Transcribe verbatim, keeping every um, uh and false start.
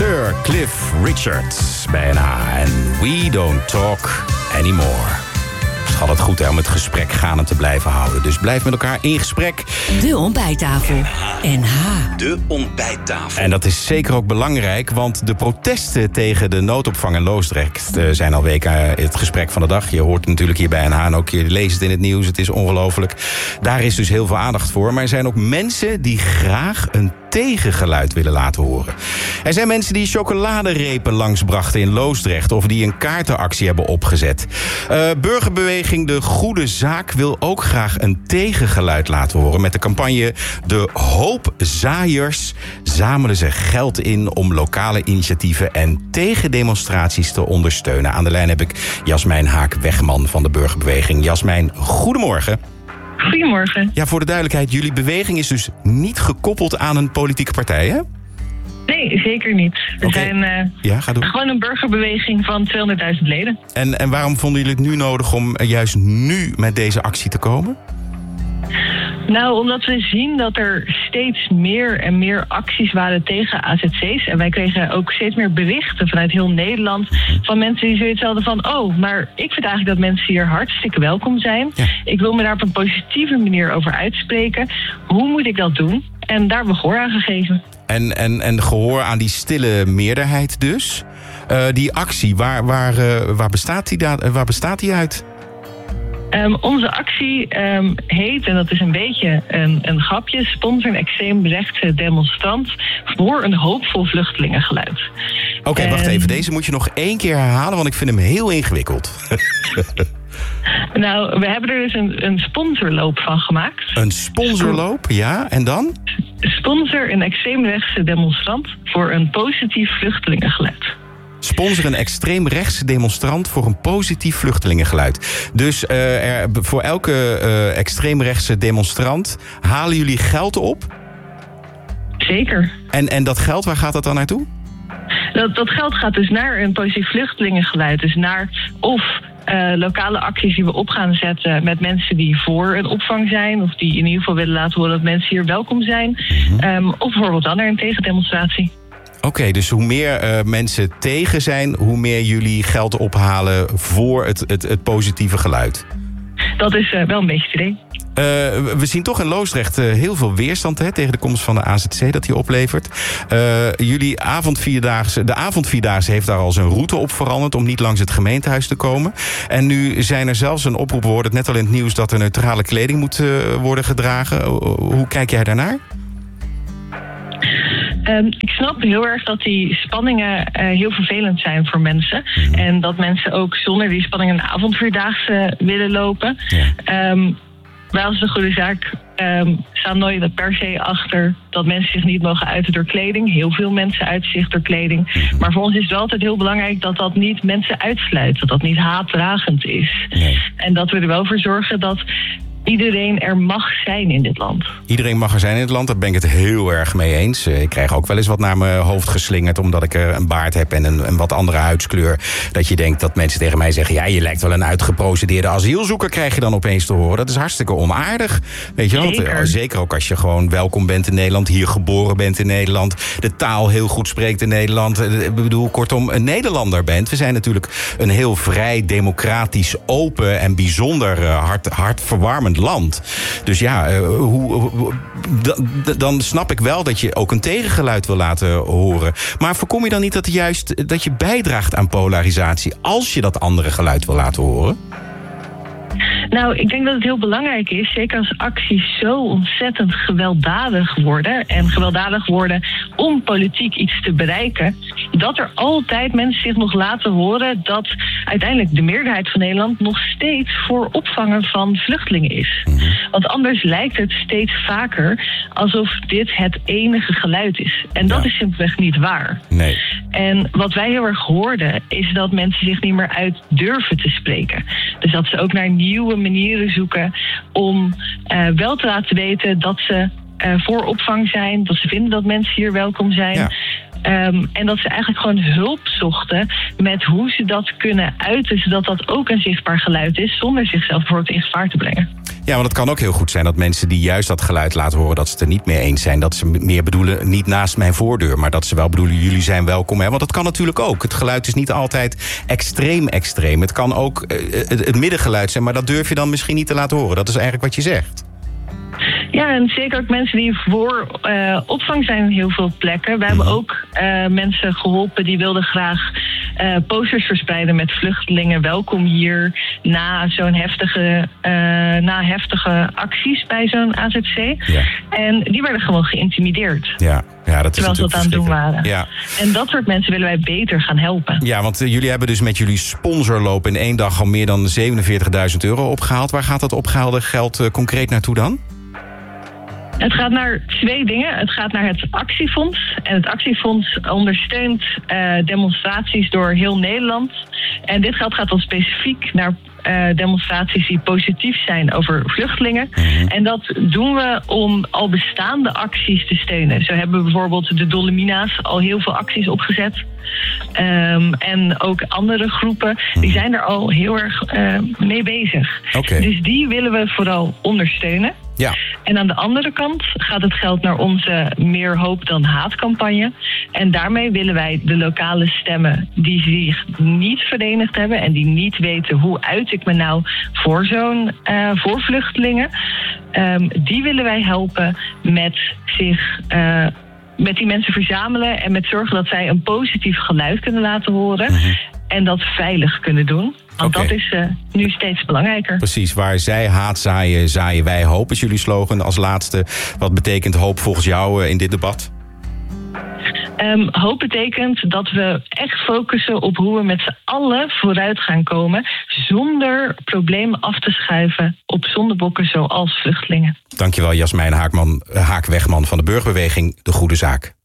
Sir Cliff Richard bij N H en We Don't Talk Anymore. Het gaat het goed hè, om het gesprek gaande te blijven houden. Dus blijf met elkaar in gesprek. De ontbijttafel. N H. De ontbijttafel. En dat is zeker ook belangrijk, want de protesten tegen de noodopvang in Loosdrecht uh, zijn al weken uh, het gesprek van de dag. Je hoort het natuurlijk hier bij N H en ook je leest het in het nieuws. Het is ongelooflijk. Daar is dus heel veel aandacht voor. Maar er zijn ook mensen die graag een tegengeluid willen laten horen. Er zijn mensen die chocoladerepen langsbrachten in Loosdrecht of die een kaartenactie hebben opgezet. Uh, burgerbeweging De Goede Zaak wil ook graag een tegengeluid laten horen. Met de campagne De Hoopzaaiers zamelen ze geld in om lokale initiatieven en tegendemonstraties te ondersteunen. Aan de lijn heb ik Jasmijn Haak-Wegman van de burgerbeweging. Jasmijn, goedemorgen. Goedemorgen. Ja, voor de duidelijkheid, jullie beweging is dus niet gekoppeld aan een politieke partij, hè? Nee, zeker niet. We okay. zijn uh, ja, ga doen. gewoon een burgerbeweging van tweehonderdduizend leden. En, en waarom vonden jullie het nu nodig om juist nu met deze actie te komen? Nou, omdat we zien dat er steeds meer en meer acties waren tegen A Z C's. En wij kregen ook steeds meer berichten vanuit heel Nederland van mensen die zoiets hadden van, oh, maar ik vind eigenlijk dat mensen hier hartstikke welkom zijn. Ja. Ik wil me daar op een positieve manier over uitspreken. Hoe moet ik dat doen? En daar hebben we gehoor aan gegeven. En, en, en gehoor aan die stille meerderheid dus. Uh, die actie, waar, waar, uh, waar, bestaat die da- waar bestaat die uit? Um, onze actie um, heet, en dat is een beetje een, een grapje, sponsor een extreemrechtse demonstrant voor een hoopvol vluchtelingengeluid. Oké, okay, wacht even. Deze moet je nog één keer herhalen, want ik vind hem heel ingewikkeld. Nou, we hebben er dus een, een sponsorloop van gemaakt. Een sponsorloop, ja. En dan? Sponsor een extreemrechtse demonstrant voor een positief vluchtelingengeluid. Sponsor een extreemrechtse demonstrant voor een positief vluchtelingengeluid. Dus uh, er, voor elke uh, extreemrechtse demonstrant halen jullie geld op? Zeker. En, en dat geld, waar gaat dat dan naartoe? Dat, dat geld gaat dus naar een positief vluchtelingengeluid. Dus naar of uh, lokale acties die we op gaan zetten met mensen die voor een opvang zijn, of die in ieder geval willen laten horen dat mensen hier welkom zijn. Mm-hmm. Um, of bijvoorbeeld dan naar een tegendemonstratie. Oké, okay, dus hoe meer uh, mensen tegen zijn, hoe meer jullie geld ophalen voor het, het, het positieve geluid. Dat is uh, wel een beetje het idee. Uh, we zien toch in Loosdrecht uh, heel veel weerstand hè, tegen de komst van de A Z C dat die oplevert. Uh, jullie avondvierdaagse, de avondvierdaagse heeft daar al zijn route op veranderd om niet langs het gemeentehuis te komen. En nu zijn er zelfs een oproep, we hoorden het net al in het nieuws, dat er neutrale kleding moet uh, worden gedragen. Uh, hoe kijk jij daarnaar? Um, ik snap heel erg dat die spanningen uh, heel vervelend zijn voor mensen. Mm-hmm. En dat mensen ook zonder die spanningen een avondvierdaagse willen lopen. Ja. Um, wij als De Goede Zaak um, staan nooit per se achter dat mensen zich niet mogen uiten door kleding. Heel veel mensen uiten zich door kleding. Mm-hmm. Maar voor ons is het wel altijd heel belangrijk dat dat niet mensen uitsluit. Dat dat niet haatdragend is. Nee. En dat we er wel voor zorgen dat iedereen er mag zijn in dit land. Iedereen mag er zijn in dit land, daar ben ik het heel erg mee eens. Ik krijg ook wel eens wat naar mijn hoofd geslingerd, omdat ik een baard heb en een, een wat andere huidskleur. Dat je denkt dat mensen tegen mij zeggen, ja, je lijkt wel een uitgeprocedeerde asielzoeker, krijg je dan opeens te horen. Dat is hartstikke onaardig. Weet je wel? Zeker. Zeker ook als je gewoon welkom bent in Nederland, hier geboren bent in Nederland, de taal heel goed spreekt in Nederland. Ik bedoel, kortom, een Nederlander bent. We zijn natuurlijk een heel vrij, democratisch, open en bijzonder hart, hartverwarmend land. Dus ja, uh, hoe, hoe, d- dan snap ik wel dat je ook een tegengeluid wil laten horen. Maar voorkom je dan niet dat, juist, dat je bijdraagt aan polarisatie als je dat andere geluid wil laten horen? Nou, ik denk dat het heel belangrijk is, zeker als acties zo ontzettend gewelddadig worden en gewelddadig worden om politiek iets te bereiken, dat er altijd mensen zich nog laten horen dat uiteindelijk de meerderheid van Nederland nog steeds voor opvangen van vluchtelingen is. Mm-hmm. Want anders lijkt het steeds vaker alsof dit het enige geluid is. En dat ja. is simpelweg niet waar. Nee. En wat wij heel erg hoorden is dat mensen zich niet meer uit durven te spreken. Dus dat ze ook naar nieuwe manieren zoeken om uh, wel te laten weten dat ze uh, voor opvang zijn, dat ze vinden dat mensen hier welkom zijn. Ja. Um, en dat ze eigenlijk gewoon hulp zochten met hoe ze dat kunnen uiten, zodat dat ook een zichtbaar geluid is, zonder zichzelf bijvoorbeeld in gevaar te brengen. Ja, want het kan ook heel goed zijn dat mensen die juist dat geluid laten horen... dat ze het er niet mee eens zijn. Dat ze meer bedoelen, niet naast mijn voordeur... maar dat ze wel bedoelen, jullie zijn welkom. Hè? Want dat kan natuurlijk ook. Het geluid is niet altijd extreem extreem. Het kan ook uh, het, het middengeluid zijn... maar dat durf je dan misschien niet te laten horen. Dat is eigenlijk wat je zegt. Ja, en zeker ook mensen die voor uh, opvang zijn in heel veel plekken. We hebben ook uh, mensen geholpen die wilden graag uh, posters verspreiden met vluchtelingen. Welkom hier na zo'n heftige, uh, na heftige acties bij zo'n A Z C. Ja. En die werden gewoon geïntimideerd. Ja. Ja, dat is terwijl ze dat aan het doen waren. Ja. En dat soort mensen willen wij beter gaan helpen. Ja, want uh, jullie hebben dus met jullie sponsorloop in één dag al meer dan zevenenveertigduizend euro opgehaald. Waar gaat dat opgehaalde geld uh, concreet naartoe dan? Het gaat naar twee dingen. Het gaat naar het actiefonds. En het actiefonds ondersteunt uh, demonstraties door heel Nederland. En dit geld gaat dan specifiek naar uh, demonstraties die positief zijn over vluchtelingen. Mm-hmm. En dat doen we om al bestaande acties te steunen. Zo hebben we bijvoorbeeld de Dolomina's al heel veel acties opgezet. Um, en ook andere groepen, die zijn er al heel erg uh, mee bezig. Okay. Dus die willen we vooral ondersteunen. Ja. En aan de andere kant gaat het geld naar onze Meer Hoop dan Haat campagne. En daarmee willen wij de lokale stemmen die zich niet verenigd hebben... en die niet weten hoe uit ik me nou voor zo'n uh, voor vluchtelingen... Um, die willen wij helpen met zich... Uh, met die mensen verzamelen en met zorgen dat zij een positief geluid kunnen laten horen... Mm-hmm. En dat veilig kunnen doen. Want okay. dat is uh, nu steeds belangrijker. Precies, waar zij haat zaaien, zaaien wij hoop, is jullie slogan als laatste. Wat betekent hoop volgens jou uh, in dit debat? Um, hoop betekent dat we echt focussen op hoe we met z'n allen vooruit gaan komen... zonder problemen af te schuiven op zondebokken zoals vluchtelingen. Dankjewel Jasmijn Haakman, Haak-Wegman van de Burgerbeweging De Goede Zaak.